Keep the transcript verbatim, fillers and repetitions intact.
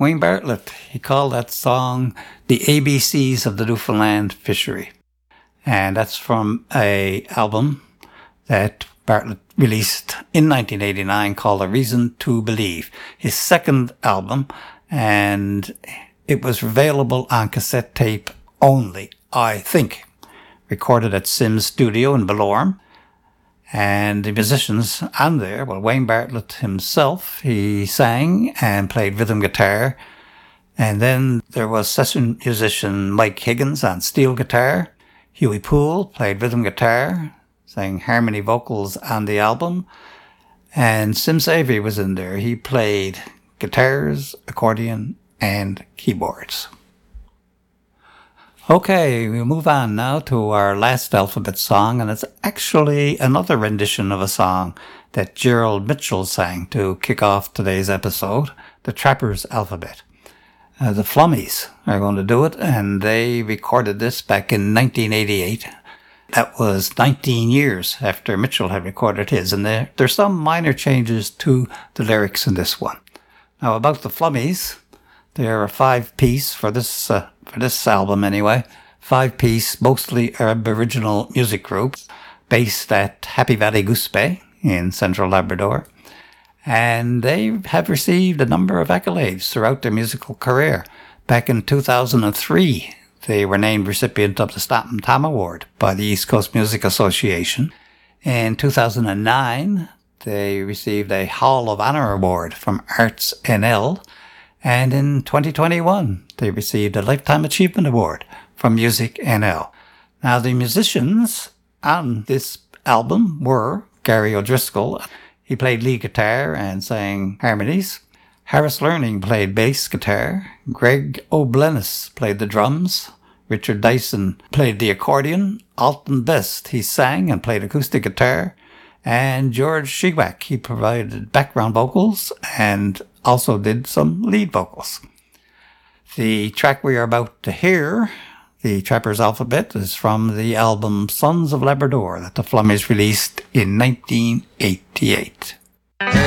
Wayne Bartlett, he called that song The A B Cs of the Newfoundland Fishery. And that's from a album that Bartlett released in nineteen eighty-nine called A Reason to Believe, his second album, and it was available on cassette tape only, I think. Recorded at Sims Studio in Belorme. And the musicians on there, well, Wayne Bartlett himself, he sang and played rhythm guitar. And then there was session musician Mike Higgins on steel guitar. Huey Poole played rhythm guitar, sang harmony vocals on the album. And Sims Avery was in there. He played guitars, accordion, and keyboards. Okay, we'll move on now to our last alphabet song, and it's actually another rendition of a song that Gerald Mitchell sang to kick off today's episode, The Trapper's Alphabet. Uh, the Flummies are going to do it, and they recorded this back in nineteen eighty-eight. That was nineteen years after Mitchell had recorded his, and there, there's some minor changes to the lyrics in this one. Now, about the Flummies, they're a five-piece for this uh, for this album anyway. Five-piece, mostly Aboriginal music group based at Happy Valley Goose Bay in central Labrador. And they have received a number of accolades throughout their musical career. Back in two thousand three, they were named recipient of the Stampin' Tom Award by the East Coast Music Association. In two thousand nine, they received a Hall of Honor Award from Arts N L. And in twenty twenty-one, they received a Lifetime Achievement Award from Music N L. Now, the musicians on this album were Gary O'Driscoll. He played lead guitar and sang harmonies. Harris Learning played bass guitar. Greg O'Blennis played the drums. Richard Dyson played the accordion. Alton Best, he sang and played acoustic guitar. And George Shigwack, he provided background vocals and also did some lead vocals. The track we are about to hear, The Trapper's Alphabet, is from the album Sons of Labrador that the Flummies released in nineteen eighty-eight.